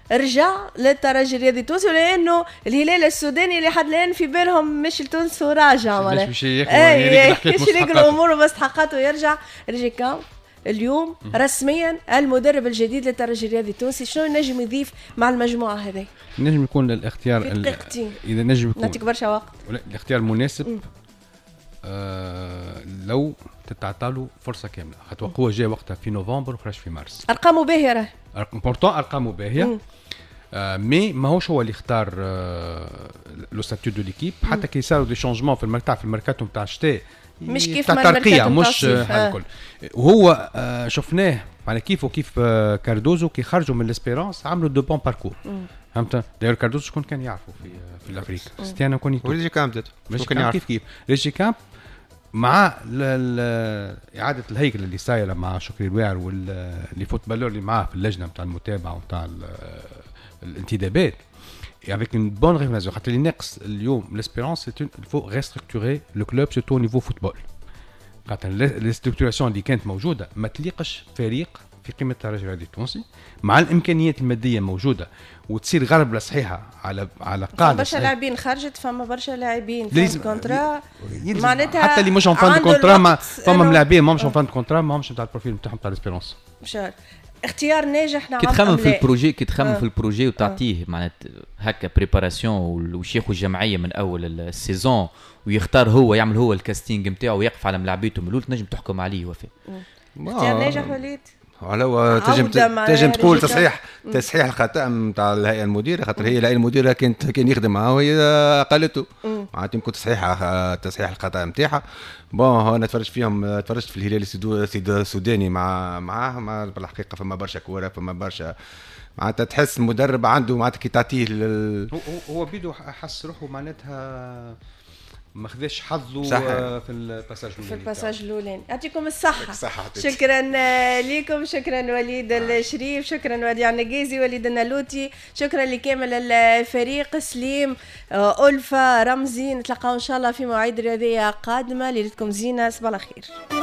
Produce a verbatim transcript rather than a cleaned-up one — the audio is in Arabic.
رجع للترجي الرياضي التونسي، لانه الهلال السوداني اللي حد الان في بالهم مش لتونس وراجع ولا مش ياكل الامور ومستحقاته يرجع. رجع كام اليوم رسميا المدرب الجديد للترجي الرياضي التونسي. شنو نجم يضيف مع المجموعه هذه؟ نجم يكون الاختيار اذا نجم يكون نعطيك برشا وقت الاختيار المناسب. آه لو تتعطى فرصه كامله، خاطر هو جاي وقتها في نوفمبر وخرج في مارس. ارقامه باهيه راه بورتون ارقامه باهيه، آه مي ماهوش هو اللي اختار آه لو ستاتيو دو ليكيب. حتى كي صاروا دي شونجمون في المركز في الميركاتو نتاع الشتاء مش كيف ما ترقيه مش الكل. وهو آه شفناه على كيف وكيف آه كاردوزو كي خرجوا من الاسبيرانس عملوا دو بون باركور. فهمت؟ داير كاردوزو شكون كان يعرفوا في في الافريقيا ستيانا كوني وريجي كامب مش كان يعرف كيف كيف ريجي كامب مع إعادة الهيكل اللي صايرة مع شكري الواعر واللي فوتبالور اللي معاه في اللجنة متاع المتابعة ومتاع الانتدابات avec une bonne rémunération. خاطر اللي ناقص اليوم l'espérance c'est il faut restructurer le club surtout au niveau football. خاطر الاستركتوراسيون اللي كانت موجودة ما تليقش فريق في قيمة الترجي الرياضي التونسي مع الإمكانيات المادية موجودة وتصير غربلة صحيحة على على قاعدة. برشا لاعبين خرجت، فما برشا لاعبين في كونترا معناتها حتى اللي مش اون فان كونترا ما فما ملاعبين ما مش اون فان كونترا ما همش نتاع البروفيل نتاعهم تاع الاسبيرونس. اختيار ناجح. نعم كي تخمم في البروجي كي تخمم في البروجي وتعطيه معناتها هكا بريباراسيون وشيخ الجمعيه من اول السيزون ويختار هو يعمل هو الكاستينج نتاعو ويقف على ملاعبيته من الاول تنجم تحكم عليه وفي اختيار ناجح وليد. على تنجم تنجم تقول تصحيح تصحيح الخطا نتاع الهيئه المديره خاطر هي الهيئه المديره كانت كان يخدم معاه وهي اقلته معناتها يمكن تصحيح تصحيح الخطا نتاعها. بون انا تفرجت فيهم تفرجت في الهلال السوداني مع معاه مع بالحقيقه فما برشا كوره فما برشا معناتها تحس المدرب عنده معناتها كي تعطيه لل... هو هو بيدو حس روحه معناتها ما خذاش حظه في الباساج الاولاني في الباساج الاولاني. يعطيكم الصحه. شكرا لكم، شكرا وليد الشريف، شكرا وديع النقيزي، وليد النالوتي، شكرا لكامل الفريق، سليم، ألفا، رمزي. نتلقاو ان شاء الله في مواعيد رياضيه قادمه. ليلتكم زينه، صباح الخير.